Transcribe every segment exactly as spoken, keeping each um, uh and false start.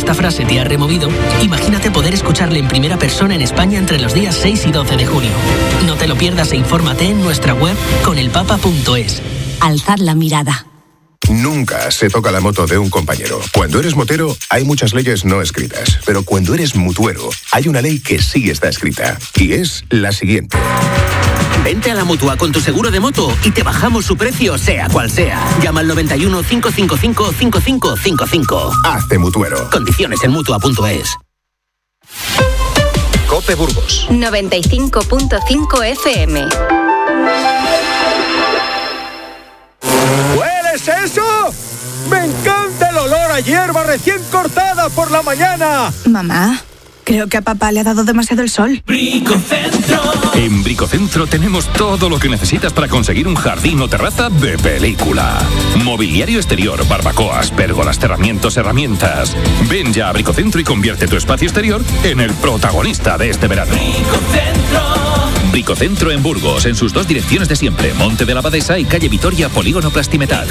esta frase te ha removido, imagínate poder escucharle en primera persona en España entre los días seis y doce de junio. No te lo pierdas e infórmate en nuestra web conelpapa punto es. Alzad la mirada. Nunca se toca la moto de un compañero. Cuando eres motero, hay muchas leyes no escritas. Pero cuando eres mutuero, hay una ley que sí está escrita. Y es la siguiente. Vente a la Mutua con tu seguro de moto y te bajamos su precio, sea cual sea. Llama al noventa y uno, cinco cinco cinco, cinco cinco cinco cinco. Hazte mutuero. Condiciones en mutua punto es. COPE Burgos noventa y cinco punto cinco F M. ¿Hueles eso? ¡Me encanta el olor a hierba recién cortada por la mañana! Mamá, creo que a papá le ha dado demasiado el sol. Bricocentro. En Bricocentro tenemos todo lo que necesitas para conseguir un jardín o terraza de película. Mobiliario exterior, barbacoas, pérgolas, cerramientos, herramientas. Ven ya a Bricocentro y convierte tu espacio exterior en el protagonista de este verano. Bricocentro. Bricocentro en Burgos, en sus dos direcciones de siempre, Monte de la Abadesa y calle Vitoria, Polígono Plastimetal.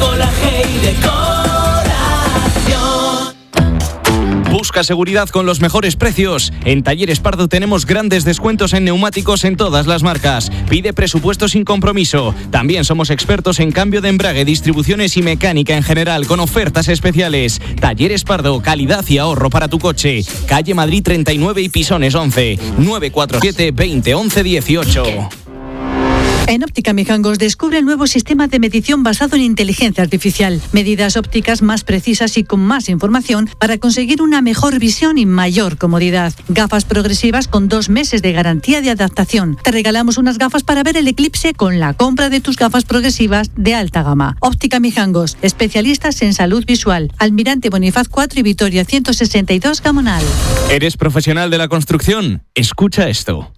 Busca seguridad con los mejores precios. En Talleres Pardo tenemos grandes descuentos en neumáticos en todas las marcas. Pide presupuesto sin compromiso. También somos expertos en cambio de embrague, distribuciones y mecánica en general, con ofertas especiales. Talleres Pardo, calidad y ahorro para tu coche. Calle Madrid treinta y nueve y Pisones once. nueve cuatro siete, veinte, once, dieciocho. En Óptica Mijangos descubre el nuevo sistema de medición basado en inteligencia artificial. Medidas ópticas más precisas y con más información para conseguir una mejor visión y mayor comodidad. Gafas progresivas con dos meses de garantía de adaptación. Te regalamos unas gafas para ver el eclipse con la compra de tus gafas progresivas de alta gama. Óptica Mijangos, especialistas en salud visual. Almirante Bonifaz cuatro y Vitoria ciento sesenta y dos Gamonal. ¿Eres profesional de la construcción? Escucha esto.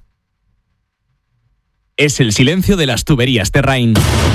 Es el silencio de las tuberías Terrain.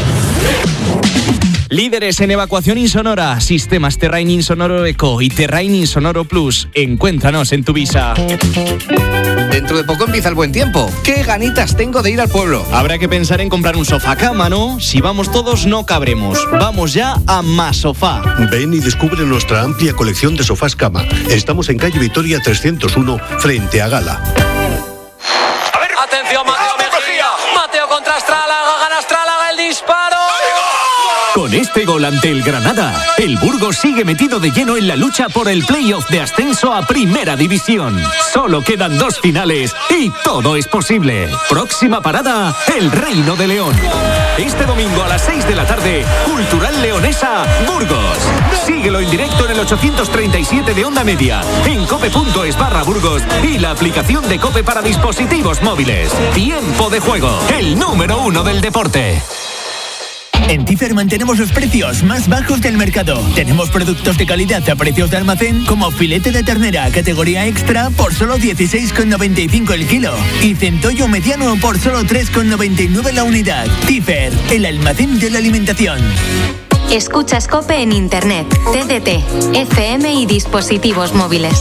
Líderes en evacuación insonora, sistemas Terrain Insonoro Eco y Terrain Insonoro Plus. Encuéntranos en Tuvisa. Dentro de poco empieza el buen tiempo. ¡Qué ganitas tengo de ir al pueblo! Habrá que pensar en comprar un sofá cama, ¿no? Si vamos todos no cabremos. Vamos ya a Más Sofá. Ven y descubre nuestra amplia colección de sofás cama. Estamos en calle Vitoria trescientos uno, frente a Gala. Atención, Mateo Mejía. Mateo contra Astrálaga, gana Astrálaga el disparo. Con este gol ante el Granada, el Burgos sigue metido de lleno en la lucha por el playoff de ascenso a Primera División. Solo quedan dos finales y todo es posible. Próxima parada, el Reino de León. Este domingo a las seis de la tarde, Cultural Leonesa, Burgos. Síguelo en directo en el ochocientos treinta y siete de Onda Media, en cope punto es barra Burgos y la aplicación de COPE para dispositivos móviles. Tiempo de juego, el número uno del deporte. En Tifer mantenemos los precios más bajos del mercado. Tenemos productos de calidad a precios de almacén, como filete de ternera categoría extra por solo dieciséis con noventa y cinco el kilo y centollo mediano por solo tres con noventa y nueve la unidad. Tifer, el almacén de la alimentación. Escuchas COPE en Internet, T D T, F M y dispositivos móviles.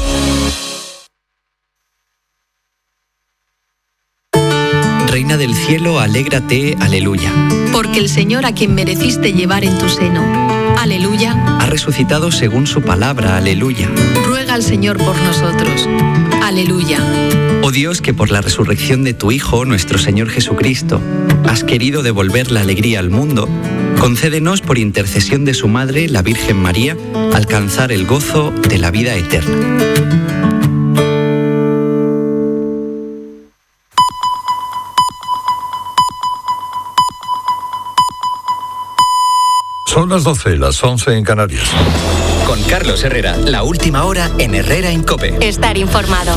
Reina del cielo, alégrate, aleluya. Porque el Señor a quien mereciste llevar en tu seno, aleluya, ha resucitado según su palabra, aleluya. Ruega al Señor por nosotros, aleluya. Oh Dios, que por la resurrección de tu Hijo, nuestro Señor Jesucristo, has querido devolver la alegría al mundo, concédenos por intercesión de su Madre, la Virgen María, alcanzar el gozo de la vida eterna. Son las doce, las once en Canarias. Con Carlos Herrera, la última hora en Herrera en COPE. Estar informado.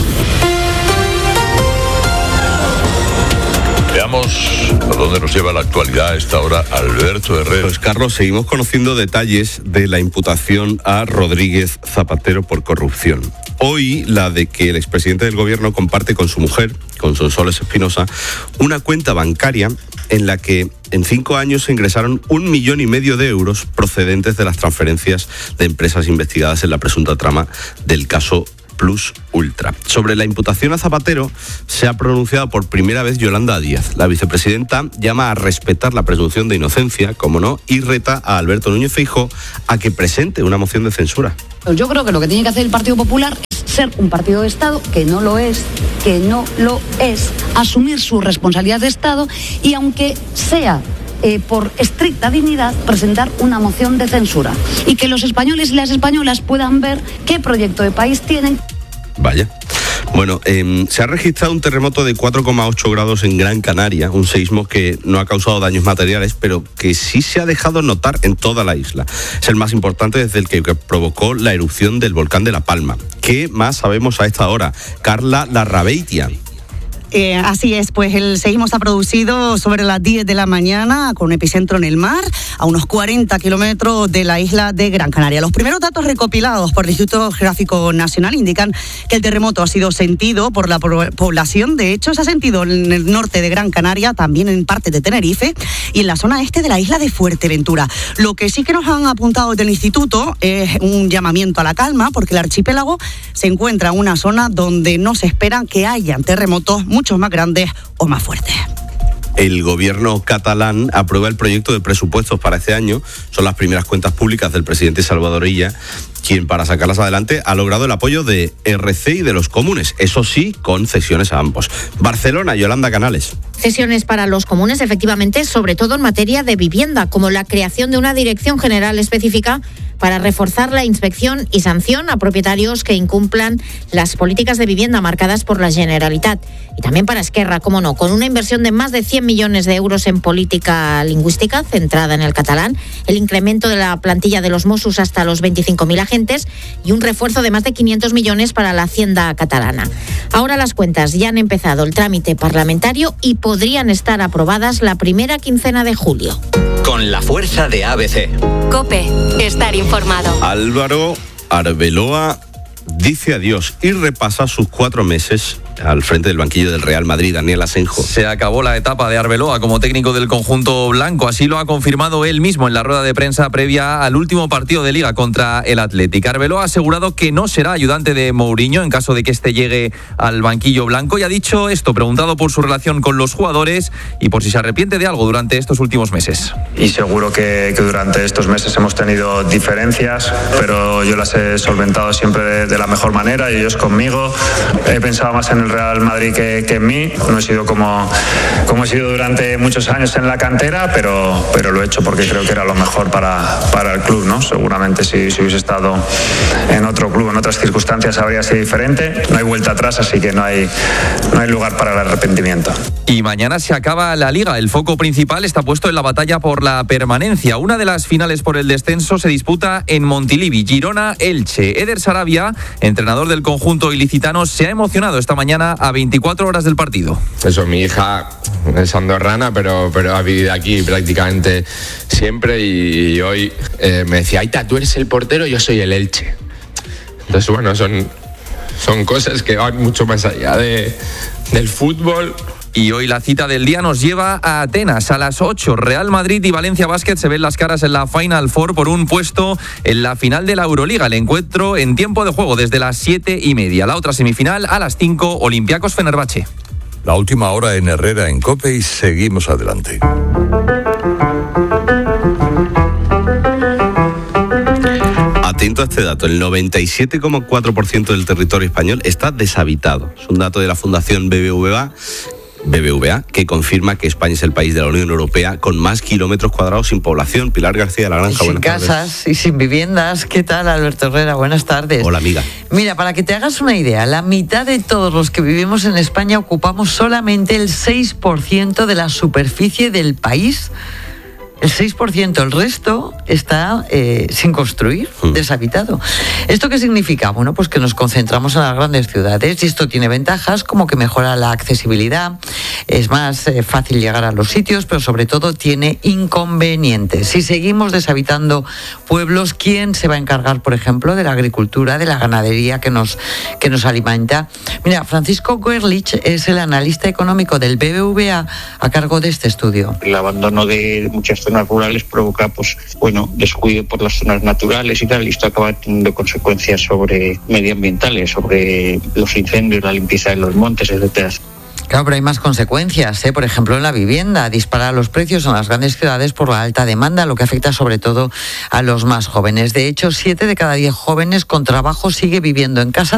Veamos a dónde nos lleva la actualidad a esta hora Alberto Herrera. Pues Carlos, seguimos conociendo detalles de la imputación a Rodríguez Zapatero por corrupción. Hoy, la de que el expresidente del gobierno comparte con su mujer, con Sonsoles Espinosa, una cuenta bancaria en la que en cinco años se ingresaron un millón y medio de euros procedentes de las transferencias de empresas investigadas en la presunta trama del caso Plus Ultra. Sobre la imputación a Zapatero se ha pronunciado por primera vez Yolanda Díaz. La vicepresidenta llama a respetar la presunción de inocencia, como no, y reta a Alberto Núñez Feijóo a que presente una moción de censura. Yo creo que lo que tiene que hacer el Partido Popular es ser un partido de Estado, que no lo es, que no lo es, asumir su responsabilidad de Estado y aunque sea Eh, por estricta dignidad, presentar una moción de censura y que los españoles y las españolas puedan ver qué proyecto de país tienen. Vaya. Bueno, eh, se ha registrado un terremoto de cuatro coma ocho grados en Gran Canaria, un seísmo que no ha causado daños materiales, pero que sí se ha dejado notar en toda la isla. Es el más importante desde el que provocó la erupción del volcán de La Palma. ¿Qué más sabemos a esta hora? Carla Larrabeitia. Eh, así es, pues el seísmo se ha producido sobre las diez de la mañana con epicentro en el mar, a unos cuarenta kilómetros de la isla de Gran Canaria. Los primeros datos recopilados por el Instituto Geográfico Nacional indican que el terremoto ha sido sentido por la población. De hecho, se ha sentido en el norte de Gran Canaria, también en parte de Tenerife y en la zona este de la isla de Fuerteventura. Lo que sí que nos han apuntado del instituto es un llamamiento a la calma, porque el archipiélago se encuentra en una zona donde no se espera que hayan terremotos muchos más grandes o más fuertes. El gobierno catalán aprueba el proyecto de presupuestos para este año. Son las primeras cuentas públicas del presidente Salvador Illa, quien para sacarlas adelante ha logrado el apoyo de R C y de los comunes, eso sí, con cesiones a ambos. Barcelona, Yolanda Canales. Cesiones para los comunes, efectivamente, sobre todo en materia de vivienda, como la creación de una dirección general específica para reforzar la inspección y sanción a propietarios que incumplan las políticas de vivienda marcadas por la Generalitat. Y también para Esquerra, cómo no, con una inversión de más de cien millones de euros en política lingüística centrada en el catalán, el incremento de la plantilla de los Mossos hasta los veinticinco mil agentes y un refuerzo de más de quinientos millones para la Hacienda catalana. Ahora las cuentas ya han empezado el trámite parlamentario y podrían estar aprobadas la primera quincena de julio. Con la fuerza de A B C. COPE, estar informado. Álvaro Arbeloa dice adiós y repasa sus cuatro meses al frente del banquillo del Real Madrid. Daniel Asenjo. Se acabó la etapa de Arbeloa como técnico del conjunto blanco, así lo ha confirmado él mismo en la rueda de prensa previa al último partido de Liga contra el Athletic. Arbeloa ha asegurado que no será ayudante de Mourinho en caso de que éste llegue al banquillo blanco y ha dicho esto, preguntado por su relación con los jugadores y por si se arrepiente de algo durante estos últimos meses. Y seguro que, que durante estos meses hemos tenido diferencias, pero yo las he solventado siempre de, de la mejor manera y ellos conmigo. He pensado más en el Real Madrid que, que en mí. No he sido como, como he sido durante muchos años en la cantera, pero, pero lo he hecho porque creo que era lo mejor para, para el club, ¿no? Seguramente si, si hubiese estado en otro club, en otras circunstancias habría sido diferente. No hay vuelta atrás, así que no hay, no hay lugar para el arrepentimiento. Y mañana se acaba la Liga. El foco principal está puesto en la batalla por la permanencia. Una de las finales por el descenso se disputa en Montilivi, Girona-Elche. Eder Sarabia, entrenador del conjunto ilicitano, se ha emocionado esta mañana a veinticuatro horas del partido. Eso, mi hija es andorrana, pero, pero ha vivido aquí prácticamente siempre y, y hoy eh, me decía, Aita, tú eres el portero, yo soy el Elche. Entonces, bueno, son, son cosas que van mucho más allá de, del fútbol. Y hoy la cita del día nos lleva a Atenas a las ocho. Real Madrid y Valencia Basket se ven las caras en la Final Four por un puesto en la final de la Euroliga. El encuentro en tiempo de juego desde las siete y media. La otra semifinal a las cinco, Olympiacos Fenerbahce. La última hora en Herrera en COPE y seguimos adelante. Atento a este dato, el noventa y siete coma cuatro por ciento del territorio español está deshabitado. Es un dato de la Fundación B B V A. B B V A, que confirma que España es el país de la Unión Europea con más kilómetros cuadrados sin población. Pilar García de la Granja, buenas tardes. Sin casas y sin viviendas. ¿Qué tal, Alberto Herrera? Buenas tardes. Hola, amiga. Mira, para que te hagas una idea, la mitad de todos los que vivimos en España ocupamos solamente el seis por ciento de la superficie del país. El seis por ciento, el resto está eh, sin construir, mm. deshabitado. ¿Esto qué significa? Bueno, pues que nos concentramos en las grandes ciudades y esto tiene ventajas como que mejora la accesibilidad, es más eh, fácil llegar a los sitios, pero sobre todo tiene inconvenientes. Si seguimos deshabitando pueblos, ¿quién se va a encargar, por ejemplo, de la agricultura, de la ganadería que nos, que nos alimenta? Mira, Francisco Gerlich es el analista económico del B B V A a cargo de este estudio. El abandono de muchas zonas rurales provoca, pues, bueno, descuido por las zonas naturales y tal, y esto acaba teniendo consecuencias sobre medioambientales, sobre los incendios, la limpieza de los montes, etcétera. Claro, pero hay más consecuencias, ¿eh? Por ejemplo, en la vivienda, dispara los precios en las grandes ciudades por la alta demanda, lo que afecta sobre todo a los más jóvenes. De hecho, siete de cada diez jóvenes con trabajo sigue viviendo en casa de sus padres.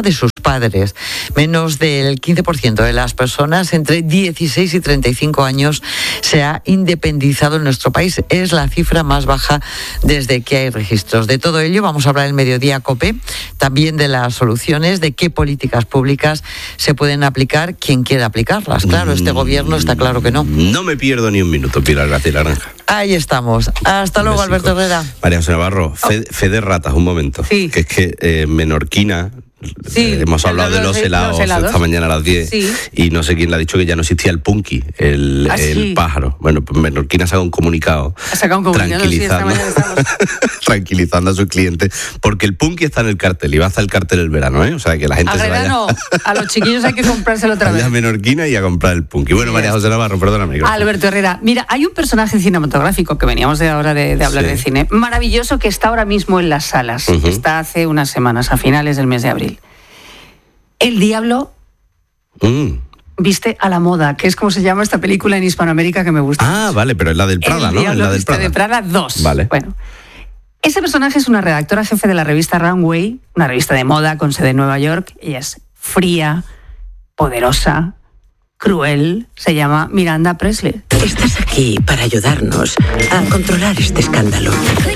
padres. Menos del quince por ciento de las personas entre dieciséis y treinta y cinco años se ha independizado en nuestro país. Es la cifra más baja desde que hay registros. De todo ello vamos a hablar en Mediodía COPE, también de las soluciones, de qué políticas públicas se pueden aplicar, quien quiera aplicarlas. Claro, este gobierno está claro que no. No me pierdo ni un minuto, Pilar García Naranja. Ahí estamos. Hasta luego, Alberto Herrera. María José Navarro, fe, fe de ratas, un momento. Sí. Que es que eh, Menorquina... Sí, eh, hemos hablado de los helados, los helados esta mañana a las diez, sí. Y no sé quién le ha dicho que ya no existía el punky, el, ¿Ah, el sí? pájaro. Bueno, pues Menorquina ha sacado un comunicado, Ha sacado un comunicado, tranquilizando, sí, esta mañana tranquilizando a sus clientes, porque el punky está en el cartel y va hasta el cartel el verano, ¿eh? O sea que la gente a se vaya no, a los chiquillos hay que comprárselo otra vez. a Menorquina y a comprar el punky. Bueno, María José Navarro, perdóname. Alberto Herrera, mira, hay un personaje cinematográfico que veníamos de ahora de, de hablar Sí. de cine, maravilloso, que está ahora mismo en las salas. Ujú. Está hace unas semanas, a finales del mes de abril. El Diablo Mm. viste a la moda, que es como se llama esta película en Hispanoamérica que me gusta. Ah, vale, pero es la del Prada, El ¿no? Es Diablo la del viste Prada. de Prada dos. Vale. Bueno, ese personaje es una redactora jefe de la revista Runway, una revista de moda con sede en Nueva York. Ella es fría, poderosa, cruel. Se llama Miranda Presley. Estás aquí para ayudarnos a controlar este escándalo.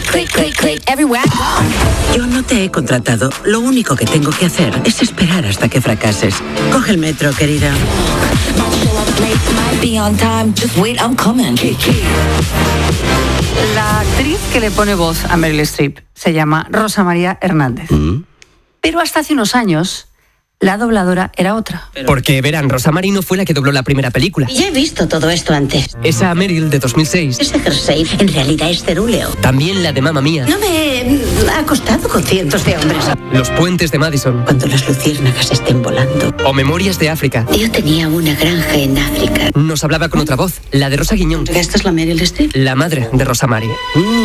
Yo no te he contratado. Lo único que tengo que hacer es esperar hasta que fracases. Coge el metro, querida. La actriz que le pone voz a Meryl Streep se llama Rosa María Hernández. Pero hasta hace unos años, la dobladora era otra. Porque, verán, Rosa María no fue la que dobló la primera película. Ya he visto todo esto antes. Esa Meryl de dos mil seis. Ese jersey en realidad es cerúleo. También la de Mamma Mía. No me he acostado con cientos de hombres. Los puentes de Madison. Cuando las luciérnagas estén volando. O Memorias de África. Yo tenía una granja en África. Nos hablaba con otra voz, la de Rosa Guiñón. ¿Esta es la Meryl Streep? La madre de Rosa María.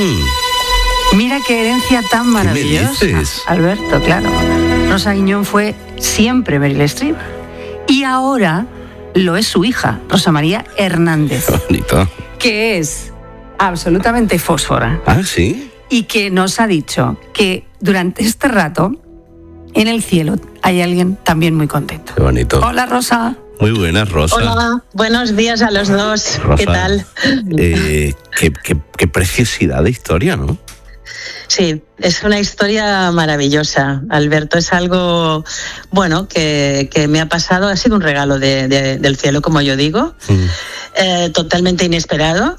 Mira qué herencia tan maravillosa. dices? Alberto, claro. Rosa Guiñón fue siempre Meryl Streep. Y ahora lo es su hija, Rosa María Hernández. Bonito. Que es absolutamente fósfora. Ah, ¿sí? Y que nos ha dicho que durante este rato, en el cielo, hay alguien también muy contento. Qué bonito. Hola, Rosa. Muy buenas, Rosa. Hola, buenos días a los dos. Rosa, ¿Qué tal? Eh, qué, qué, qué preciosidad de historia, ¿no? Sí, es una historia maravillosa, Alberto. Es algo, bueno, que, que me ha pasado, ha sido un regalo de, de, del cielo, como yo digo, mm. eh, totalmente inesperado,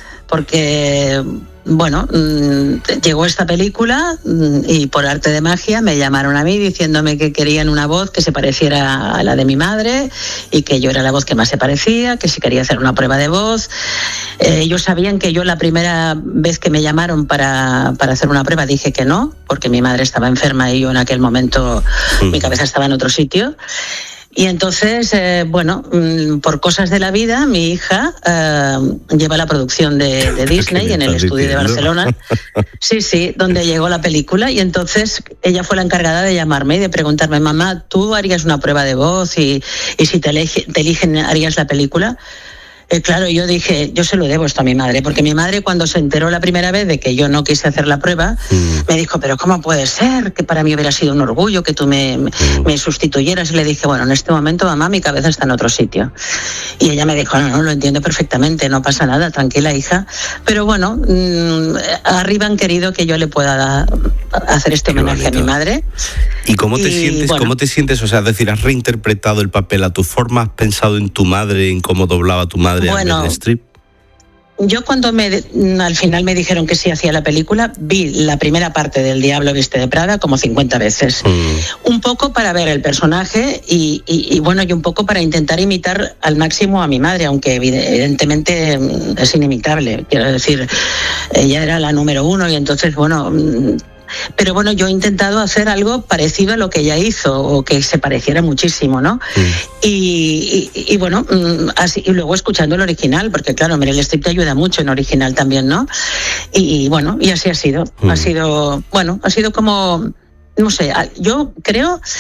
porque, bueno, mmm, llegó esta película mmm, y por arte de magia me llamaron a mí diciéndome que querían una voz que se pareciera a la de mi madre y que yo era la voz que más se parecía, que si quería hacer una prueba de voz. Eh, ellos sabían que yo la primera vez que me llamaron para, para hacer una prueba dije que no, porque mi madre estaba enferma y yo en aquel momento mm. mi cabeza estaba en otro sitio. Y entonces, eh, bueno, por cosas de la vida, mi hija eh, lleva la producción de, de Disney en el estudio diciendo? de Barcelona. Sí, sí, donde llegó la película. Y entonces ella fue la encargada de llamarme y de preguntarme, mamá, ¿tú harías una prueba de voz? Y, y si te, elige, te eligen, ¿harías la película? Eh, claro, yo dije, yo se lo debo esto a mi madre, porque mi madre cuando se enteró la primera vez de que yo no quise hacer la prueba, mm. me dijo, pero ¿cómo puede ser? Que para mí hubiera sido un orgullo que tú me, me, mm. me sustituyeras. Y le dije, bueno, en este momento, mamá, mi cabeza está en otro sitio. Y ella me dijo, no, no, lo entiendo perfectamente, no pasa nada, tranquila, hija. Pero bueno, mmm, arriba han querido que yo le pueda hacer este Qué homenaje bonito. a mi madre. ¿Y cómo te y, sientes? Bueno, ¿Cómo te sientes? O sea, es decir, ¿has reinterpretado el papel a tu forma? ¿Has pensado en tu madre, en cómo doblaba tu madre? Bueno, Strip? Yo cuando me, al final me dijeron que sí hacía la película, vi la primera parte del Diablo viste de Prada como cincuenta veces. Mm. Un poco para ver el personaje y, y, y bueno, y un poco para intentar imitar al máximo a mi madre, aunque evidentemente es inimitable. Quiero decir, ella era la número uno y entonces, bueno... Pero bueno, yo he intentado hacer algo parecido a lo que ella hizo, o que se pareciera muchísimo, ¿no? Mm. Y, y, y bueno, así, y luego escuchando el original, porque claro, Meryl Streep te ayuda mucho en original también, ¿no? Y, y bueno, y así ha sido. Mm. Ha sido, bueno, ha sido como, no sé, yo creo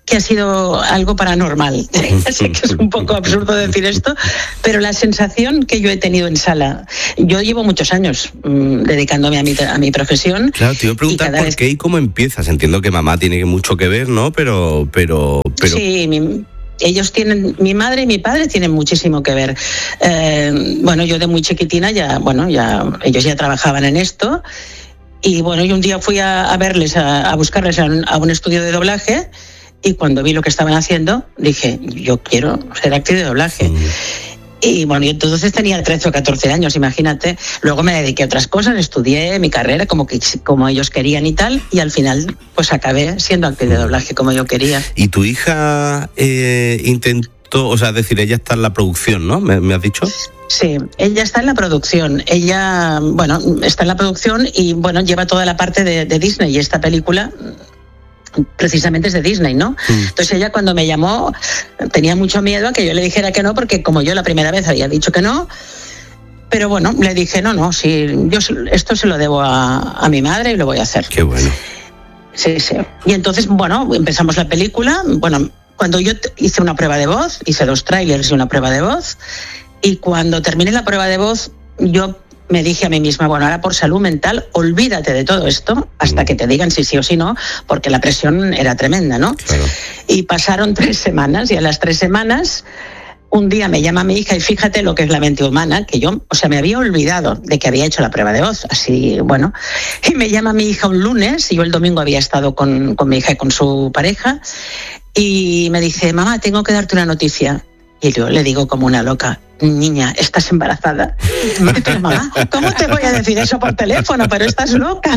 que ha sido algo paranormal. Sé que es un poco absurdo decir esto, pero la sensación que yo he tenido en sala, yo llevo muchos años mmm, dedicándome a mi, a mi profesión. Claro, te iba a preguntar por vez... qué y cómo empiezas. Entiendo que mamá tiene mucho que ver, ¿no? Pero, pero, pero... Sí, mi... ellos tienen, mi madre y mi padre tienen muchísimo que ver. Eh, bueno, yo de muy chiquitina ya, bueno, ya ellos ya trabajaban en esto. Y bueno, yo un día fui a, a verles, a, a buscarles a un, a un estudio de doblaje, y cuando vi lo que estaban haciendo, dije, yo quiero ser actriz de doblaje. Mm. Y bueno, yo entonces tenía trece o catorce años, imagínate. Luego me dediqué a otras cosas, estudié mi carrera como, que, como ellos querían y tal, y al final pues acabé siendo actriz de doblaje como yo quería. ¿Y tu hija eh, intentó, o sea, es decir, ella está en la producción, ¿no? ¿Me, me has dicho? Sí, ella está en la producción. Ella, bueno, está en la producción y, bueno, lleva toda la parte de, de Disney, y esta película precisamente es de Disney, ¿no? Mm. Entonces ella, cuando me llamó, tenía mucho miedo a que yo le dijera que no, porque como yo la primera vez había dicho que no, pero bueno, le dije, no, no, sí, yo esto se lo debo a, a mi madre y lo voy a hacer. Qué bueno. Sí, sí. Y entonces, bueno, empezamos la película. Bueno, cuando yo hice una prueba de voz, hice dos trailers y una prueba de voz, y cuando terminé la prueba de voz, yo me dije a mí misma, bueno, ahora por salud mental, olvídate de todo esto hasta que te digan si sí o si no, porque la presión era tremenda, ¿no? Claro. Y pasaron tres semanas, y a las tres semanas, un día me llama mi hija, y fíjate lo que es la mente humana, que yo, o sea, me había olvidado de que había hecho la prueba de voz, así, bueno, y me llama mi hija un lunes, y yo el domingo había estado con, con mi hija y con su pareja, y me dice, mamá, tengo que darte una noticia. Y yo le digo como una loca, niña, estás embarazada. Y dice, mamá, ¿cómo te voy a decir eso por teléfono? Pero estás loca.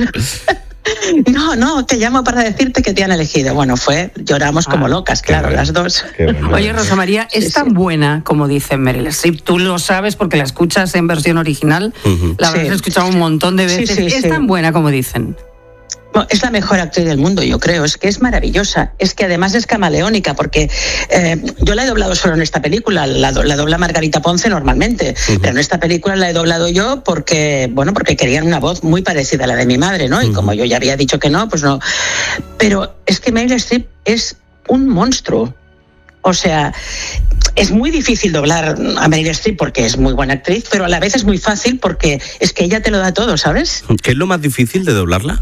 No, no, te llamo para decirte que te han elegido. Bueno, fue, lloramos ah, como locas, claro, bueno, las dos. Bueno. Oye, Rosa María, es sí, tan sí. buena como dice Meryl Streep. Tú lo sabes porque la escuchas en versión original, uh-huh. la habrás sí. escuchado un montón de veces. Sí, sí, es sí. tan buena como dicen. Es la mejor actriz del mundo, yo creo. Es que es maravillosa. Es que además es camaleónica, porque eh, yo la he doblado solo en esta película. La, la dobla Margarita Ponce normalmente, uh-huh. pero en esta película la he doblado yo porque, bueno, porque querían una voz muy parecida a la de mi madre, ¿no? Y uh-huh. como yo ya había dicho que no, pues no. Pero es que Meryl Streep es un monstruo. O sea, es muy difícil doblar a Meryl Streep porque es muy buena actriz, pero a la vez es muy fácil porque es que ella te lo da todo, ¿sabes? ¿Qué es lo más difícil de doblarla?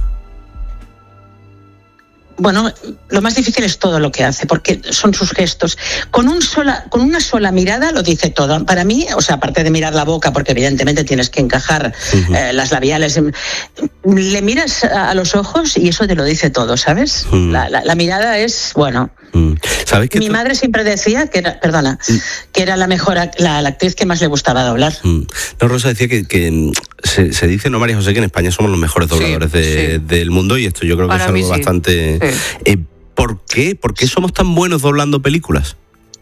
Bueno, lo más difícil es todo lo que hace, porque son sus gestos. Con un sola, con una sola mirada lo dice todo. Para mí, o sea, aparte de mirar la boca, porque evidentemente tienes que encajar uh-huh. eh, las labiales, le miras a los ojos y eso te lo dice todo, ¿sabes? Uh-huh. La, la, la mirada es, bueno... ¿Sabes qué? Mi madre siempre decía que era, perdona, que era la mejor, la, la actriz que más le gustaba doblar. No, Rosa decía que, que se, se dice, no, María José, que en España somos los mejores dobladores sí, de, sí. del mundo, y esto yo creo que Para es algo sí. bastante... Sí. Eh, ¿Por qué? ¿Por qué somos tan buenos doblando películas?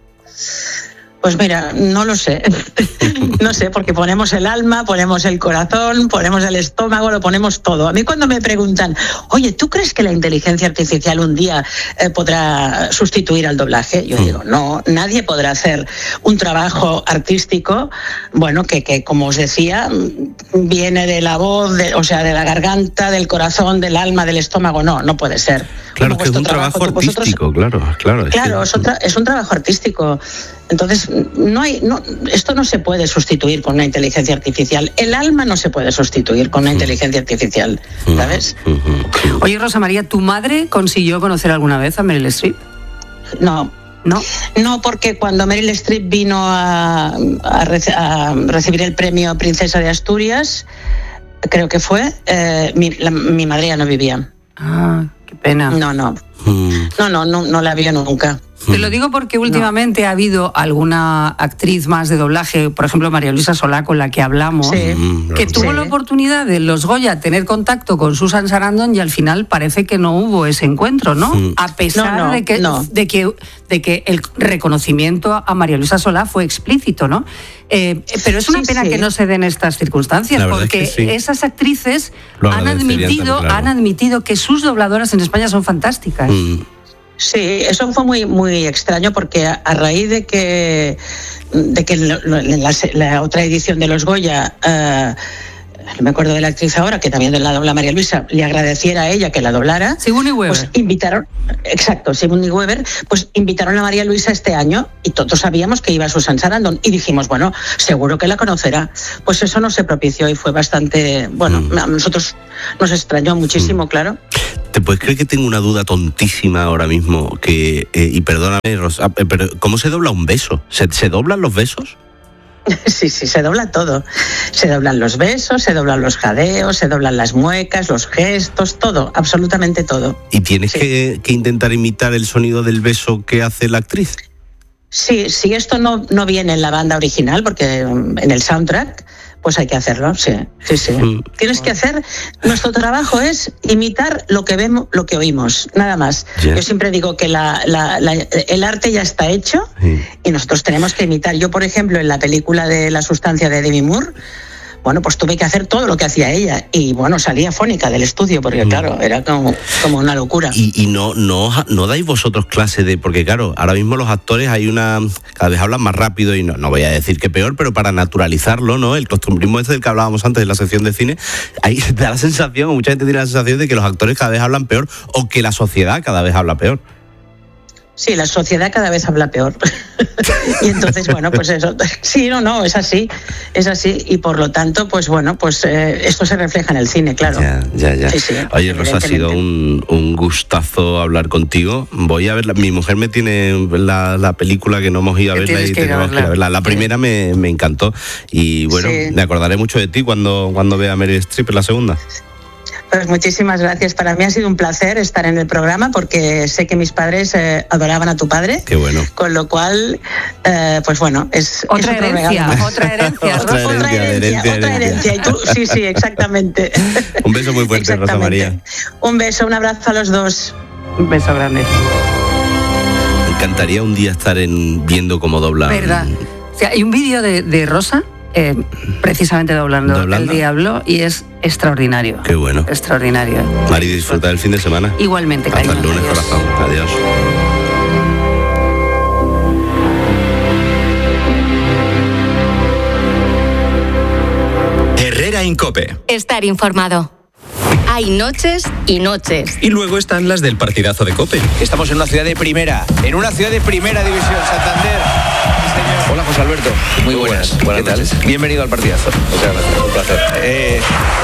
Pues mira, no lo sé. No sé, porque ponemos el alma, ponemos el corazón, ponemos el estómago, lo ponemos todo. A mí cuando me preguntan, oye, ¿tú crees que la inteligencia artificial un día eh, podrá sustituir al doblaje? Yo digo, no, nadie podrá hacer un trabajo artístico, bueno, que, que como os decía, viene de la voz, de, o sea, de la garganta, del corazón, del alma, del estómago. No, no puede ser. Claro, que es un trabajo, trabajo artístico, vosotros, claro, claro. Claro, es un, tra- es un trabajo artístico. Entonces, no hay, no, esto no se puede sustituir con una inteligencia artificial. El alma no se puede sustituir con una inteligencia artificial, ¿sabes? Oye, Rosa María, ¿tu madre consiguió conocer alguna vez a Meryl Streep? No. ¿No? No, porque cuando Meryl Streep vino a, a, rece- a recibir el premio Princesa de Asturias, creo que fue, eh, mi, la, mi madre ya no vivía. Ah, qué pena. No, no. No, no, no, no la vio nunca. Te lo digo porque últimamente no. ha habido alguna actriz más de doblaje, por ejemplo María Luisa Solá, con la que hablamos, sí. que tuvo sí. la oportunidad de los Goya tener contacto con Susan Sarandon, y al final parece que no hubo ese encuentro, ¿no? Sí. A pesar no, no, de, que, no. de, que, de que el reconocimiento a María Luisa Solá fue explícito, ¿no? Eh, pero es una sí, pena sí. que no se den estas circunstancias, porque es que sí. esas actrices han admitido, claro. han admitido que sus dobladoras en España son fantásticas. Mm. Sí, eso fue muy muy extraño, porque a, a raíz de que de que en la, la otra edición de los Goya uh, no me acuerdo de la actriz ahora, que también la dobla María Luisa, le agradeciera a ella que la doblara. Sigourney Weaver. Pues invitaron, exacto, Sigourney Weaver, pues invitaron a María Luisa este año y todos sabíamos que iba a Susan Sarandon y dijimos, bueno, seguro que la conocerá. Pues eso no se propició y fue bastante, bueno, mm. a nosotros nos extrañó muchísimo, mm. claro. ¿Te puedes creer que tengo una duda tontísima ahora mismo? Que, eh, y perdóname, Rosa, pero ¿cómo se dobla un beso? ¿Se, ¿se doblan los besos? Sí, sí, se dobla todo. Se doblan los besos, se doblan los jadeos, se doblan las muecas, los gestos, todo, absolutamente todo. ¿Y tienes sí. que, que intentar imitar el sonido del beso que hace la actriz? Sí, si esto no, no viene en la banda original, porque en el soundtrack, pues hay que hacerlo, sí, sí, sí. Mm. Tienes que hacer, nuestro trabajo es imitar lo que vemos, lo que oímos, nada más. Yeah. Yo siempre digo que la, la, la, el arte ya está hecho sí. y nosotros tenemos que imitar. Yo, por ejemplo, en la película de La sustancia de Demi Moore, bueno, pues tuve que hacer todo lo que hacía ella y bueno, salía fónica del estudio porque mm. claro, era como, como una locura. Y, y no, no, no dais vosotros clase de, porque claro, ahora mismo los actores hay una, cada vez hablan más rápido y no, no voy a decir que peor, pero para naturalizarlo, ¿no? El costumbrismo ese del que hablábamos antes en la sección de cine, ahí da la sensación, o mucha gente tiene la sensación de que los actores cada vez hablan peor o que la sociedad cada vez habla peor. Sí, la sociedad cada vez habla peor. Y entonces, bueno, pues eso, sí, no, no, es así, es así. Y por lo tanto, pues bueno, pues eh, esto se refleja en el cine, claro. Ya, ya, ya. Sí, sí, oye, Rosa, ha sido un, un gustazo hablar contigo. Voy a verla, mi mujer me tiene la, la película que no hemos ido a verla y tenemos que ir a verla. La primera me, me encantó y bueno, sí. me acordaré mucho de ti cuando, cuando vea a Meryl Streep en la segunda. Pues muchísimas gracias. Para mí ha sido un placer estar en el programa porque sé que mis padres eh, adoraban a tu padre. Qué bueno. Con lo cual, eh, pues bueno, es otra es otro herencia, regalo. otra herencia, otra herencia, otra herencia, herencia, otra herencia. Y tú, sí, sí, exactamente. Un beso muy fuerte, Rosa María. Un beso, un abrazo a los dos. Un beso grande. Me encantaría un día estar en viendo cómo dobla. ¿Verdad? O sea, hay un vídeo de, de Rosa. Eh, precisamente doblando, doblando el Diablo y es extraordinario. Qué bueno. Extraordinario. Mari, disfruta del fin de semana. Igualmente, cariño. Hasta el lunes, Adiós. corazón. Adiós. Herrera en COPE. Estar informado. Hay noches y noches. Y luego están las del partidazo de COPE. Estamos en una ciudad de primera, en una ciudad de primera división, Santander. Hola, José Alberto. Muy buenas. Buenas noches. Bienvenido al partidazo. Muchas gracias. Un placer. Eh...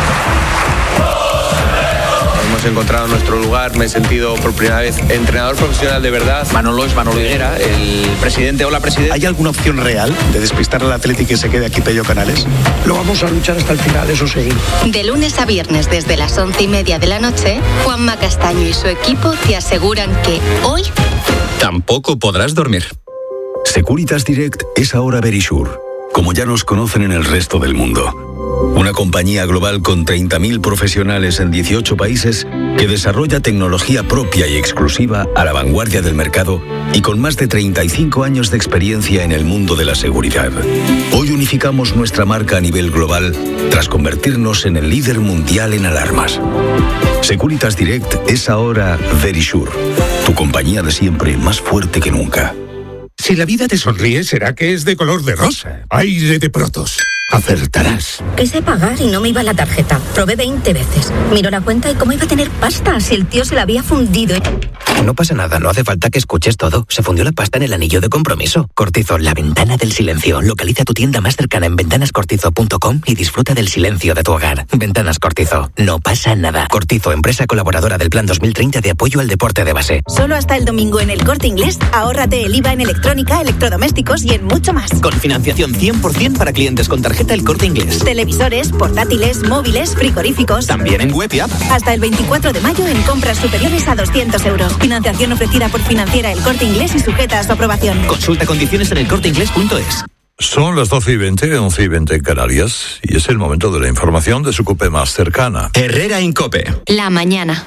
Hemos encontrado nuestro lugar, me he sentido por primera vez entrenador profesional de verdad. Manolo es Manolo Higuera, el presidente. Hola, presidente. ¿Hay alguna opción real de despistar al Atleti que se quede aquí Pello Canales? Lo vamos a luchar hasta el final, eso sí. De lunes a viernes desde las once y media de la noche, Juanma Castaño y su equipo te aseguran que hoy tampoco podrás dormir. Securitas Direct es ahora Verisure, como ya nos conocen en el resto del mundo. Una compañía global con treinta mil profesionales en dieciocho países que desarrolla tecnología propia y exclusiva a la vanguardia del mercado y con más de treinta y cinco años de experiencia en el mundo de la seguridad. Hoy unificamos nuestra marca a nivel global tras convertirnos en el líder mundial en alarmas. Securitas Direct es ahora Verisure, tu compañía de siempre más fuerte que nunca. Si la vida te sonríe, será que es de color de rosa. Aire de Protos. Acertarás. Quise pagar y no me iba la tarjeta. Probé veinte veces. Miró la cuenta y cómo iba a tener pasta si el tío se la había fundido. No pasa nada, no hace falta que escuches todo. Se fundió la pasta en el anillo de compromiso. Cortizo, la ventana del silencio. Localiza tu tienda más cercana en ventanas cortizo punto com y disfruta del silencio de tu hogar. Ventanas Cortizo. No pasa nada. Cortizo, empresa colaboradora del Plan dos mil treinta de apoyo al deporte de base. Solo hasta el domingo en El Corte Inglés, ahórrate el I V A en electrónica, electrodomésticos y en mucho más. Con financiación cien por ciento para clientes con tarjeta El Corte Inglés. Televisores, portátiles, móviles, frigoríficos. También en web y app. Hasta el veinticuatro de mayo en compras superiores a doscientos euros. Financiación ofrecida por Financiera El Corte Inglés y sujeta a su aprobación. Consulta condiciones en el corte inglés punto es. Son las doce y veinte, once y veinte en Canarias, y es el momento de la información de su COPE más cercana. Herrera en COPE. La mañana.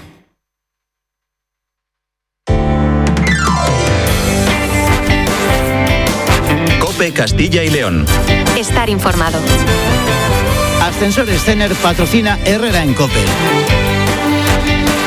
COPE Castilla y León. Estar informado. Ascensores Cener patrocina Herrera en COPE.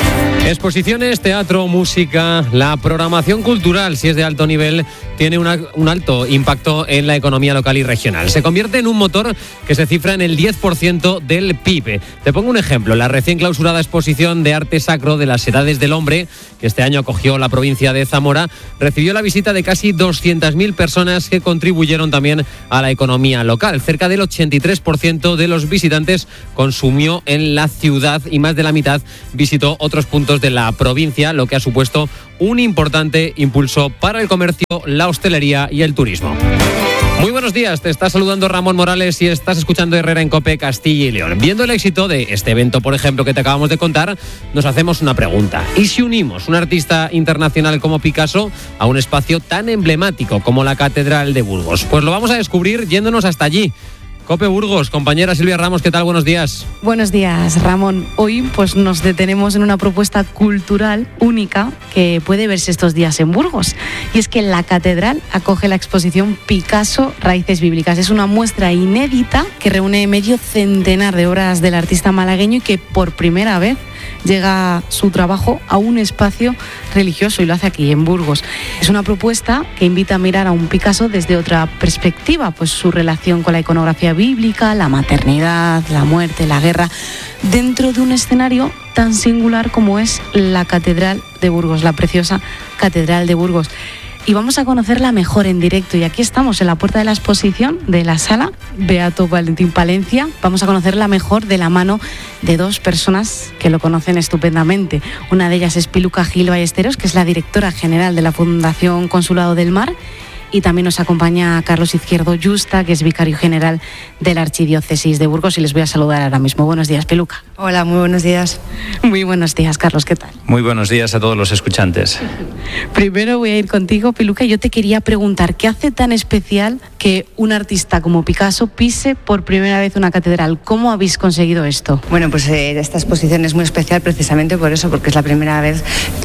Exposiciones, teatro, música, la programación cultural, si es de alto nivel, tiene una, un alto impacto en la economía local y regional. Se convierte en un motor que se cifra en el diez por ciento del P I B. Te pongo un ejemplo, la recién clausurada exposición de arte sacro de las Edades del Hombre, que este año acogió la provincia de Zamora, recibió la visita de casi doscientas mil personas que contribuyeron también a la economía local. Cerca del ochenta y tres por ciento de los visitantes consumió en la ciudad y más de la mitad visitó otros puntos de la provincia, lo que ha supuesto un importante impulso para el comercio, la hostelería y el turismo. Muy buenos días, te está saludando Ramón Morales y estás escuchando Herrera en COPE Castilla y León. Viendo el éxito de este evento, por ejemplo, que te acabamos de contar, nos hacemos una pregunta. ¿Y si unimos un artista internacional como Picasso a un espacio tan emblemático como la Catedral de Burgos? Pues lo vamos a descubrir yéndonos hasta allí. COPE Burgos, compañera Silvia Ramos, ¿qué tal? Buenos días. Buenos días, Ramón. Hoy pues nos detenemos en una propuesta cultural única que puede verse estos días en Burgos. Y es que la catedral acoge la exposición Picasso Raíces Bíblicas. Es una muestra inédita que reúne medio centenar de obras del artista malagueño y que por primera vez llega su trabajo a un espacio religioso y lo hace aquí, en Burgos. Es una propuesta que invita a mirar a un Picasso desde otra perspectiva, pues su relación con la iconografía bíblica, la maternidad, la muerte, la guerra, dentro de un escenario tan singular como es la Catedral de Burgos, la preciosa Catedral de Burgos. Y vamos a conocerla mejor en directo. Y aquí estamos en la puerta de la exposición de la sala Beato Valentín Palencia. Vamos a conocerla mejor de la mano de dos personas que lo conocen estupendamente. Una de ellas es Piluca Gil Ballesteros, que es la directora general de la Fundación Consulado del Mar. Y también nos acompaña Carlos Izquierdo Yusta, que es vicario general de la Archidiócesis de Burgos. Y les voy a saludar ahora mismo. Buenos días, Piluca. Hola, muy buenos días. Muy buenos días, Carlos, ¿qué tal? Muy buenos días a todos los escuchantes. Primero voy a ir contigo, Piluca. Yo te quería preguntar, ¿qué hace tan especial que un artista como Picasso pise por primera vez una catedral? ¿Cómo habéis conseguido esto? Bueno, pues eh, esta exposición es muy especial precisamente por eso, porque es la primera vez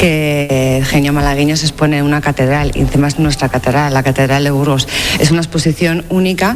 que el genio malagueño se expone en una catedral, y encima es nuestra catedral, la Catedral de Burgos. Es una exposición única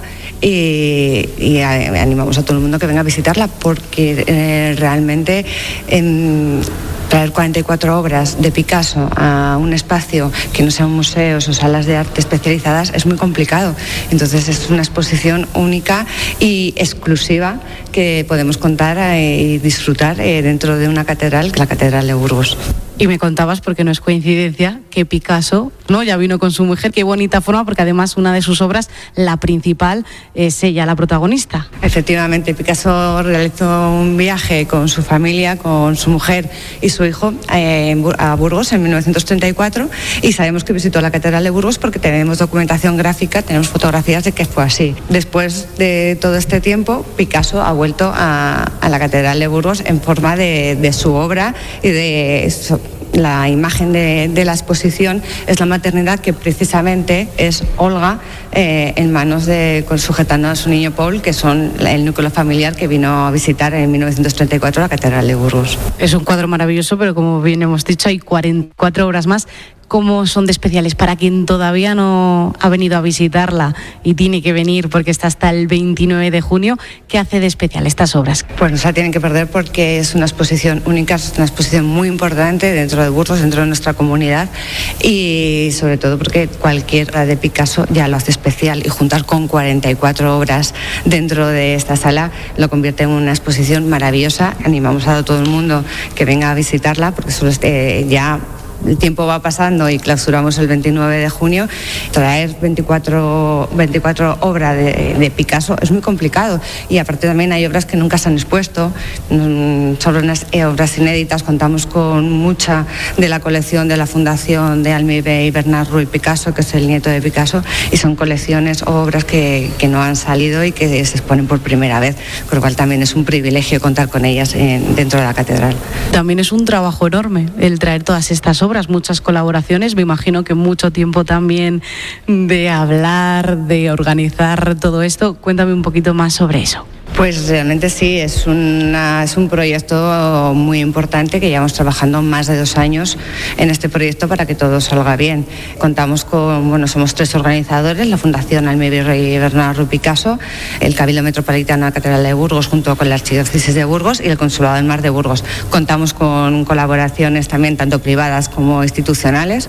y, y animamos a todo el mundo que venga a visitarla, porque eh, realmente eh, traer cuarenta y cuatro obras de Picasso a un espacio que no sean museos o salas de arte especializadas es muy complicado. Entonces es una exposición única y exclusiva que podemos contar eh, y disfrutar eh, dentro de una catedral, la Catedral de Burgos. Y me contabas, porque no es coincidencia, que Picasso, ¿no?, ya vino con su mujer. Qué bonita forma, porque además una de sus obras, la principal, es ella la protagonista. Efectivamente, Picasso realizó un viaje con su familia, con su mujer y su hijo eh, a Burgos en mil novecientos treinta y cuatro, y sabemos que visitó la Catedral de Burgos porque tenemos documentación gráfica, tenemos fotografías de que fue así. Después de todo este tiempo, Picasso ha vuelto a, a la Catedral de Burgos en forma de, de su obra y de eso. La imagen de, de la exposición es la maternidad, que precisamente es Olga eh, en manos de, sujetando a su niño Paul, que son el núcleo familiar que vino a visitar en mil novecientos treinta y cuatro la Catedral de Burgos. Es un cuadro maravilloso, pero como bien hemos dicho, hay cuarenta y cuatro obras más. ¿Cómo son de especiales para quien todavía no ha venido a visitarla y tiene que venir porque está hasta el veintinueve de junio? ¿Qué hace de especial estas obras? Pues no se la tienen que perder porque es una exposición única, es una exposición muy importante dentro de Burgos, dentro de nuestra comunidad, y sobre todo porque cualquier obra de Picasso ya lo hace especial, y juntar con cuarenta y cuatro obras dentro de esta sala lo convierte en una exposición maravillosa. Animamos a todo el mundo que venga a visitarla porque solo este, ya el tiempo va pasando y clausuramos el veintinueve de junio. Traer veinticuatro, veinticuatro obras de, de Picasso es muy complicado, y aparte también hay obras que nunca se han expuesto, son unas obras inéditas. Contamos con mucha de la colección de la Fundación de Almibé y Bernard Ruy Picasso, que es el nieto de Picasso, y son colecciones o obras que, que no han salido y que se exponen por primera vez, con lo cual también es un privilegio contar con ellas en, dentro de la catedral. También es un trabajo enorme el traer todas estas obras, muchas colaboraciones, me imagino que mucho tiempo también de hablar, de organizar todo esto. Cuéntame un poquito más sobre eso. Pues realmente sí, es, una, es un proyecto muy importante que llevamos trabajando más de dos años en este proyecto para que todo salga bien. Contamos con, bueno, somos tres organizadores, la Fundación Almir Rey Bernardo Ruiz Picasso, el Cabildo Metropolitano de la Catedral de Burgos junto con la Archidiócesis de Burgos y el Consulado del Mar de Burgos. Contamos con colaboraciones también tanto privadas como institucionales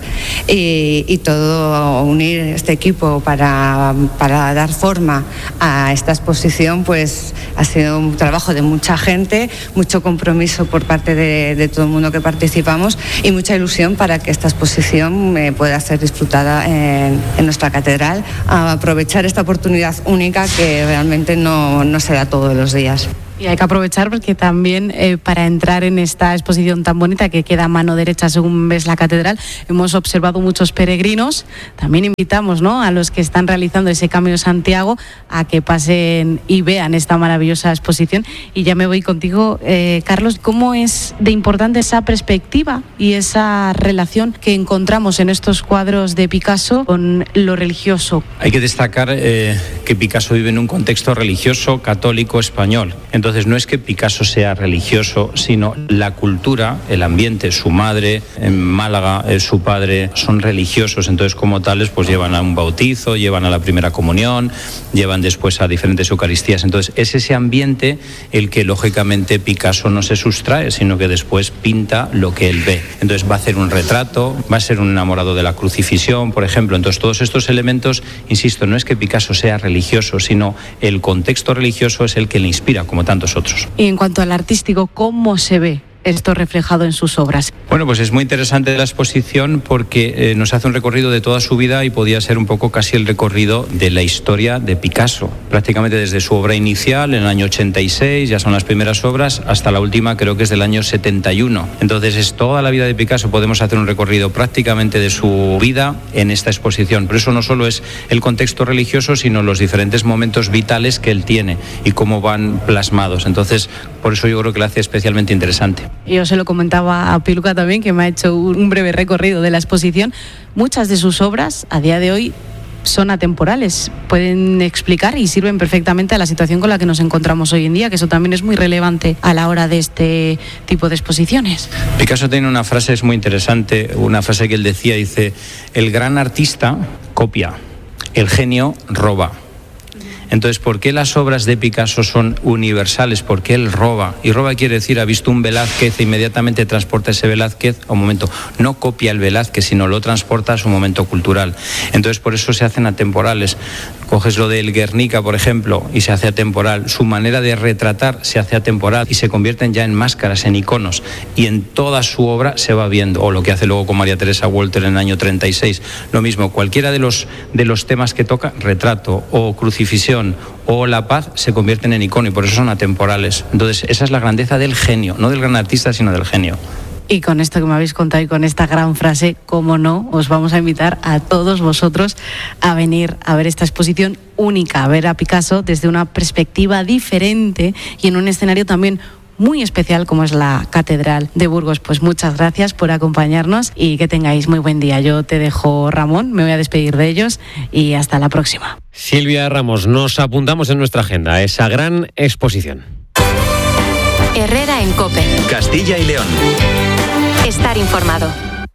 y, y todo unir este equipo para, para dar forma a esta exposición, pues ha sido un trabajo de mucha gente, mucho compromiso por parte de, de todo el mundo que participamos y mucha ilusión para que esta exposición eh, pueda ser disfrutada en, en nuestra catedral, a aprovechar esta oportunidad única que realmente no, no se da todos los días. Y hay que aprovechar porque también eh, para entrar en esta exposición tan bonita que queda a mano derecha según ves la catedral, hemos observado muchos peregrinos. También invitamos, ¿no?, a los que están realizando ese Camino de Santiago a que pasen y vean esta maravillosa exposición. Y ya me voy contigo, eh, Carlos, ¿cómo es de importante esa perspectiva y esa relación que encontramos en estos cuadros de Picasso con lo religioso? Hay que destacar eh, que Picasso vive en un contexto religioso católico español. Entonces no es que Picasso sea religioso, sino la cultura, el ambiente, su madre en Málaga, su padre son religiosos, entonces como tales pues llevan a un bautizo, llevan a la primera comunión, llevan después a diferentes eucaristías. Entonces es ese ambiente el que lógicamente Picasso no se sustrae, sino que después pinta lo que él ve. Entonces va a hacer un retrato, va a ser un enamorado de la crucifixión, por ejemplo. Entonces todos estos elementos, insisto, no es que Picasso sea religioso, sino el contexto religioso es el que le inspira, como tantos otros. Y en cuanto al artístico, ¿cómo se ve esto reflejado en sus obras? Bueno, pues es muy interesante la exposición porque eh, nos hace un recorrido de toda su vida y podía ser un poco casi el recorrido de la historia de Picasso. Prácticamente desde su obra inicial, en el año ochenta y seis, ya son las primeras obras, hasta la última creo que es del año setenta y uno. Entonces es toda la vida de Picasso, podemos hacer un recorrido prácticamente de su vida en esta exposición. Pero eso no solo es el contexto religioso, sino los diferentes momentos vitales que él tiene y cómo van plasmados. Entonces, por eso yo creo que la hace especialmente interesante. Yo se lo comentaba a Piluca también, que me ha hecho un breve recorrido de la exposición. Muchas de sus obras a día de hoy son atemporales, pueden explicar y sirven perfectamente a la situación con la que nos encontramos hoy en día, que eso también es muy relevante a la hora de este tipo de exposiciones. Picasso tiene una frase es muy interesante, una frase que él decía, dice: el gran artista copia, el genio roba. Entonces, ¿por qué las obras de Picasso son universales? Porque él roba. Y roba quiere decir, ha visto un Velázquez e inmediatamente transporta ese Velázquez a un momento. No copia el Velázquez, sino lo transporta a su momento cultural. Entonces, por eso se hacen atemporales. Coges lo del Guernica, por ejemplo, y se hace atemporal. Su manera de retratar se hace atemporal y se convierten ya en máscaras, en iconos. Y en toda su obra se va viendo. O lo que hace luego con María Teresa Walter en el año treinta y seis. Lo mismo, cualquiera de los, de los temas que toca, retrato o crucifixión o la paz, se convierten en icono y por eso son atemporales. Entonces, esa es la grandeza del genio, no del gran artista, sino del genio. Y con esto que me habéis contado y con esta gran frase, cómo no, os vamos a invitar a todos vosotros a venir a ver esta exposición única, a ver a Picasso desde una perspectiva diferente y en un escenario también muy especial como es la Catedral de Burgos. Pues muchas gracias por acompañarnos y que tengáis muy buen día. Yo te dejo, Ramón, me voy a despedir de ellos y hasta la próxima. Silvia Ramos, nos apuntamos en nuestra agenda a esa gran exposición. Herrera en COPE. Castilla y León. Estar informado.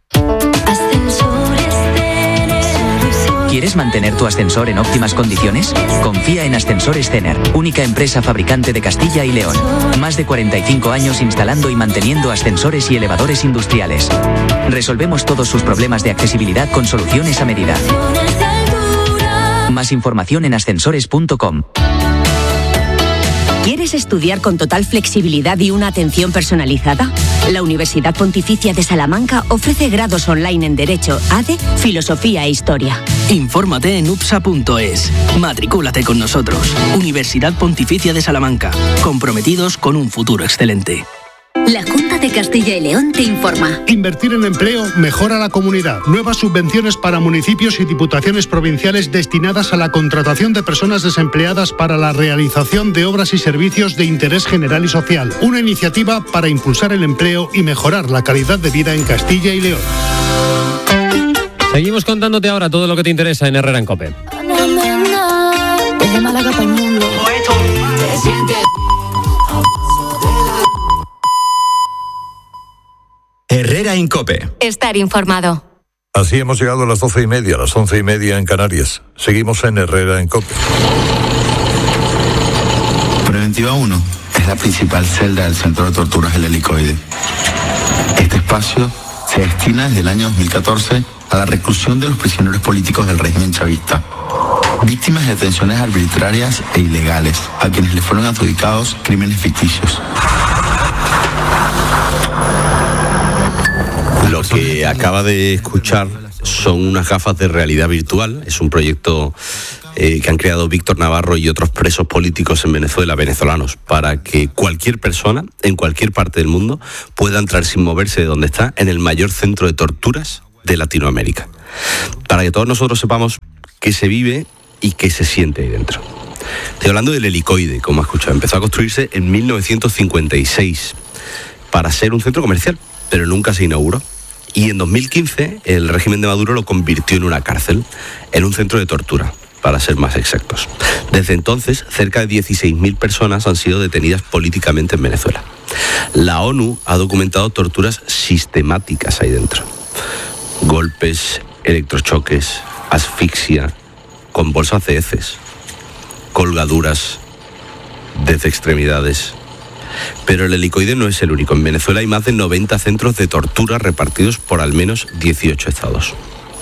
¿Quieres mantener tu ascensor en óptimas condiciones? Confía en Ascensores Cener, única empresa fabricante de Castilla y León. Más de cuarenta y cinco años instalando y manteniendo ascensores y elevadores industriales. Resolvemos todos sus problemas de accesibilidad con soluciones a medida. Más información en ascensores punto com. ¿Quieres estudiar con total flexibilidad y una atención personalizada? La Universidad Pontificia de Salamanca ofrece grados online en Derecho, A D E, Filosofía e Historia. Infórmate en U P S A punto es. Matricúlate con nosotros. Universidad Pontificia de Salamanca. Comprometidos con un futuro excelente. La Junta de Castilla y León te informa. Invertir en empleo mejora la comunidad. Nuevas subvenciones para municipios y diputaciones provinciales destinadas a la contratación de personas desempleadas para la realización de obras y servicios de interés general y social. Una iniciativa para impulsar el empleo y mejorar la calidad de vida en Castilla y León. Seguimos contándote ahora todo lo que te interesa en Herrera en COPE. Desde Málaga para el mundo. Se siente. Herrera Incope. Estar informado. Así hemos llegado a las doce y media, a las once y media en Canarias. Seguimos en Herrera Incope. Preventiva uno es la principal celda del Centro de Torturas del Helicoide. Este espacio se destina desde el año dos mil catorce a la reclusión de los prisioneros políticos del régimen chavista, víctimas de detenciones arbitrarias e ilegales, a quienes les fueron adjudicados crímenes ficticios. Lo que acaba de escuchar son unas gafas de realidad virtual. Es un proyecto eh, que han creado Víctor Navarro y otros presos políticos en Venezuela, venezolanos, para que cualquier persona, en cualquier parte del mundo, pueda entrar sin moverse de donde está en el mayor centro de torturas de Latinoamérica. Para que todos nosotros sepamos qué se vive y qué se siente ahí dentro. Estoy hablando del Helicoide, como has escuchado. Empezó a construirse en mil novecientos cincuenta y seis para ser un centro comercial, pero nunca se inauguró. Y en dos mil quince el régimen de Maduro lo convirtió en una cárcel, en un centro de tortura, para ser más exactos. Desde entonces, cerca de dieciséis mil personas han sido detenidas políticamente en Venezuela. La ONU ha documentado torturas sistemáticas ahí dentro. Golpes, electrochoques, asfixia, con bolsas de heces, colgaduras desde extremidades. Pero el Helicoide no es el único. En Venezuela hay más de noventa centros de tortura repartidos por al menos dieciocho estados.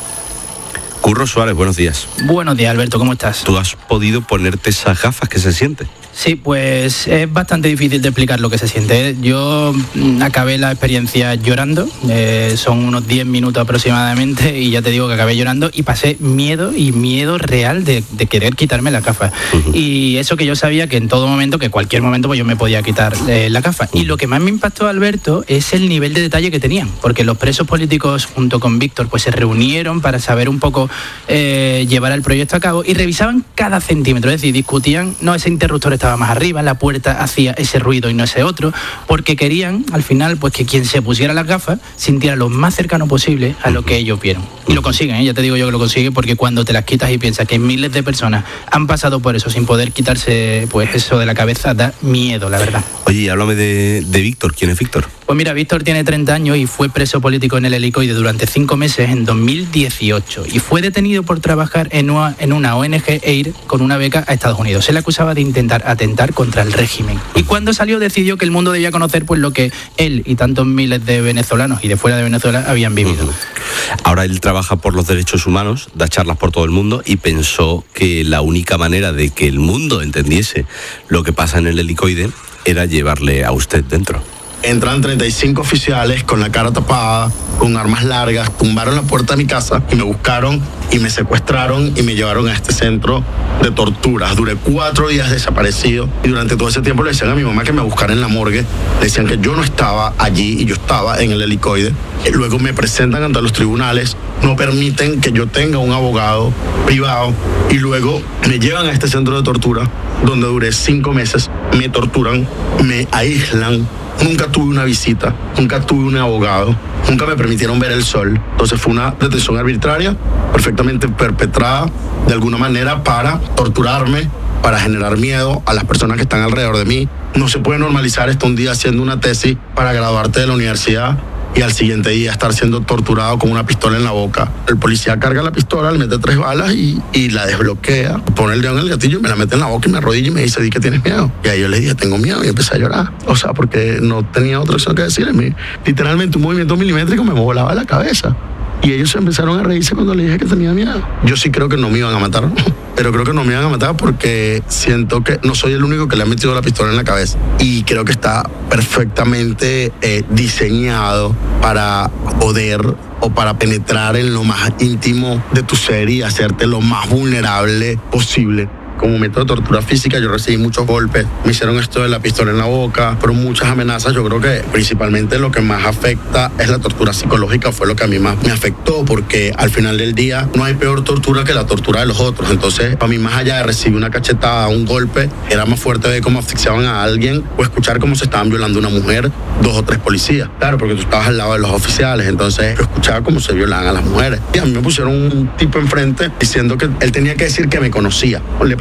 Curro Suárez, buenos días. Buenos días, Alberto, ¿cómo estás? ¿Tú has podido ponerte esas gafas? ¿Qué se siente? Sí, pues es bastante difícil de explicar lo que se siente. Yo acabé la experiencia llorando, eh, son unos diez minutos aproximadamente, y ya te digo que acabé llorando y pasé miedo y miedo real de, de querer quitarme la gafa. Uh-huh. Y eso que yo sabía que en todo momento, que cualquier momento, pues yo me podía quitar eh, la gafa. Uh-huh. Y lo que más me impactó, Alberto, es el nivel de detalle que tenían, porque los presos políticos junto con Víctor pues se reunieron para saber un poco eh, llevar el proyecto a cabo y revisaban cada centímetro, es decir, discutían, no, ese interruptor estaba más arriba, la puerta hacía ese ruido y no ese otro, porque querían al final pues que quien se pusiera las gafas sintiera lo más cercano posible a lo que ellos vieron. Y lo consiguen, ¿eh? Ya te digo yo que lo consiguen, porque cuando te las quitas y piensas que miles de personas han pasado por eso sin poder quitarse pues eso de la cabeza, da miedo, la verdad. Oye, háblame de, de Víctor. ¿Quién es Víctor? Pues mira, Víctor tiene treinta años y fue preso político en el Helicoide durante cinco meses en dos mil dieciocho y fue detenido por trabajar en una, en una O N G e ir con una beca a Estados Unidos. Se le acusaba de intentar atentar contra el régimen. Y cuando salió decidió que el mundo debía conocer pues lo que él y tantos miles de venezolanos y de fuera de Venezuela habían vivido. Uh-huh. Ahora él trabaja por los derechos humanos, da charlas por todo el mundo y pensó que la única manera de que el mundo entendiese lo que pasa en el Helicoide era llevarle a usted dentro. Entran treinta y cinco oficiales con la cara tapada, con armas largas, tumbaron la puerta de mi casa y me buscaron y me secuestraron y me llevaron a este centro de torturas. Duré cuatro días desaparecido y durante todo ese tiempo le decían a mi mamá que me buscara en la morgue, le decían que yo no estaba allí y yo estaba en el Helicoide. Y luego me presentan ante los tribunales, no permiten que yo tenga un abogado privado y luego me llevan a este centro de tortura donde duré cinco meses, me torturan, me aíslan. Nunca tuve una visita, nunca tuve un abogado, nunca me permitieron ver el sol. Entonces fue una detención arbitraria, perfectamente perpetrada de alguna manera para torturarme, para generar miedo a las personas que están alrededor de mí. No se puede normalizar esto un día haciendo una tesis para graduarte de la universidad y al siguiente día estar siendo torturado con una pistola en la boca. El policía carga la pistola, le mete tres balas y, y la desbloquea, pone el dedo en el gatillo y me la mete en la boca y me arrodilla y me dice, di que tienes miedo. Y ahí yo le dije, tengo miedo, y empecé a llorar. O sea, porque no tenía otra opción que decirle. Literalmente un movimiento milimétrico me volaba la cabeza. Y ellos empezaron a reírse cuando le dije que tenía miedo. Yo sí creo que no me iban a matar, pero creo que no me iban a matar porque siento que no soy el único que le ha metido la pistola en la cabeza. Y creo que está perfectamente eh, diseñado para poder o para penetrar en lo más íntimo de tu ser y hacerte lo más vulnerable posible. Como método de tortura física, yo recibí muchos golpes, me hicieron esto de la pistola en la boca, pero muchas amenazas. Yo creo que principalmente lo que más afecta es la tortura psicológica, fue lo que a mí más me afectó, porque al final del día no hay peor tortura que la tortura de los otros. Entonces, para mí, más allá de recibir una cachetada, un golpe, era más fuerte ver cómo asfixiaban a alguien o escuchar cómo se estaban violando a una mujer, dos o tres policías. Claro, porque tú estabas al lado de los oficiales, entonces yo escuchaba cómo se violaban a las mujeres. Y a mí me pusieron un tipo enfrente diciendo que él tenía que decir que me conocía. Le pregunté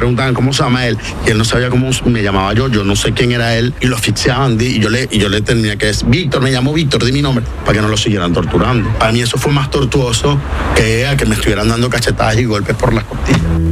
preguntaban cómo se llama él, y él no sabía cómo me llamaba yo, yo no sé quién era él, y lo asfixiaban, y yo le, y yo le tenía que decir, Víctor, me llamo Víctor, di mi nombre, para que no lo siguieran torturando. Para mí eso fue más tortuoso que a que me estuvieran dando cachetadas y golpes por las costillas.